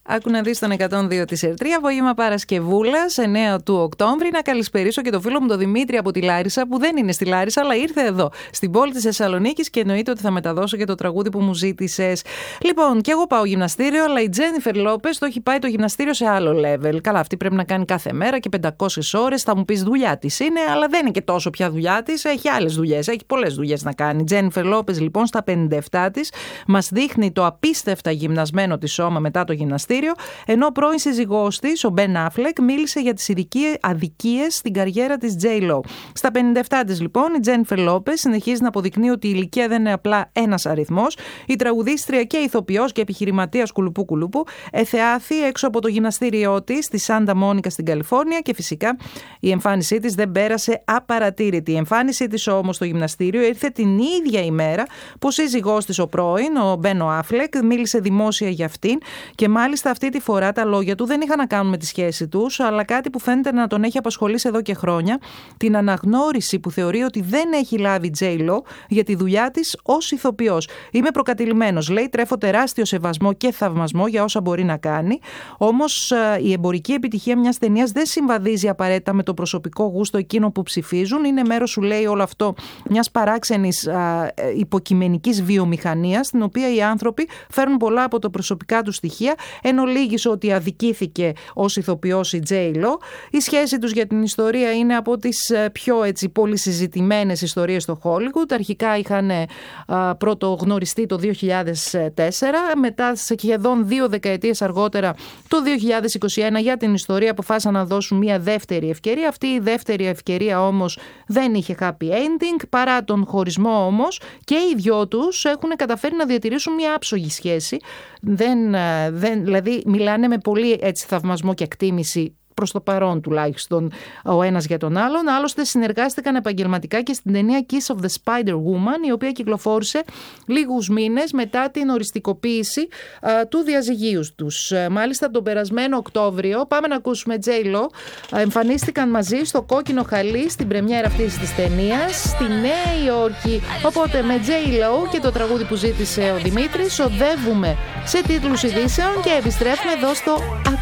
Άκου να δεις στον 102 της ΕΡΤΡΙΑ, απόγευμα Παρασκευούλας, 9 του Οκτώβρη. Να καλησπερίσω και το φίλο μου τον Δημήτρη από τη Λάρισα, που δεν είναι στη Λάρισα, αλλά ήρθε εδώ, στην πόλη της Θεσσαλονίκης, και εννοείται ότι θα μεταδώσω και το τραγούδι που μου ζήτησες. Λοιπόν, και εγώ πάω γυμναστήριο, αλλά η Τζένιφερ Λόπες το έχει πάει το γυμναστήριο σε άλλο level. Καλά, αυτή πρέπει να κάνει κάθε μέρα και 500 ώρες. Θα μου πεις, δουλειά της είναι, αλλά δεν είναι και τόσο πια δουλειά της. Έχει άλλες δουλειές, έχει πολλές δουλειές να κάνει. Τζένιφερ Λόπες, λοιπόν, στα 57 της, μας δείχνει το απίστευτα γυμνασμένο της σώμα μετά το γυμναστήριο. Ενώ ο πρώην σύζυγός της, ο Μπεν Αφλεκ, μίλησε για τις αδικίες στην καριέρα της J-Lo. Στα 57 της, λοιπόν, η Τζένιφερ Λόπες συνεχίζει να αποδεικνύει ότι η ηλικία δεν είναι απλά ένας αριθμός. Η τραγουδίστρια και ηθοποιός και επιχειρηματίας κουλουπού εθεάθη έξω από το γυμναστήριό της στη Σάντα Μόνικα στην Καλιφόρνια, και φυσικά η εμφάνισή της δεν πέρασε απαρατήρητη. Η εμφάνισή της όμως στο γυμναστήριο ήρθε την ίδια ημέρα που ο σύζυγός της, ο πρώην, ο Μπεν Αφλεκ, μίλησε δημόσια για αυτήν, και μάλιστα αυτή τη φορά τα λόγια του δεν είχαν να κάνουν με τη σχέση τους, αλλά κάτι που φαίνεται να τον έχει απασχολήσει εδώ και χρόνια, την αναγνώριση που θεωρεί ότι δεν έχει λάβει η J-Lo για τη δουλειά της ως ηθοποιός. Είμαι προκατηλημένος, λέει, τρέφω τεράστιο σεβασμό και θαυμασμό για όσα μπορεί να κάνει, όμως η εμπορική επιτυχία μιας ταινίας δεν συμβαδίζει απαραίτητα με το προσωπικό γούστο εκείνο που ψηφίζουν. Είναι μέρος, σου λέει, όλο αυτό μιας παράξενης υποκειμενικής βιομηχανίας, στην οποία οι άνθρωποι φέρνουν πολλά από τα προσωπικά του στοιχεία, εν ολίγης ότι αδικήθηκε ως ηθοποιός η J-Lo. Η σχέση τους για την ιστορία είναι από τις πιο πολύ συζητημένες ιστορίες στο Hollywood. Αρχικά είχαν πρώτο γνωριστεί το 2004, μετά σχεδόν 2 δεκαετίες αργότερα, το 2021, για την ιστορία αποφάσισαν να δώσουν μια δεύτερη ευκαιρία. Αυτή η δεύτερη ευκαιρία όμως δεν είχε happy ending. Παρά τον χωρισμό όμως, και οι δυο τους έχουν καταφέρει να διατηρήσουν μια άψογη σχέση. Δηλαδή μιλάνε με πολύ θαυμασμό και εκτίμηση, προς το παρόν τουλάχιστον, ο ένας για τον άλλον. Άλλωστε συνεργάστηκαν επαγγελματικά και στην ταινία Kiss of the Spider Woman, η οποία κυκλοφόρησε λίγους μήνες μετά την οριστικοποίηση του διαζυγίου τους. Μάλιστα τον περασμένο Οκτώβριο, πάμε να ακούσουμε J-Lo, εμφανίστηκαν μαζί στο Κόκκινο Χαλί στην πρεμιέρα αυτής της ταινίας στη Νέα Υόρκη. Οπότε με J-Lo και το τραγούδι που ζήτησε ο Δημήτρης οδεύουμε σε τίτλους ειδήσεων και επιστρέφουμε εδώ στο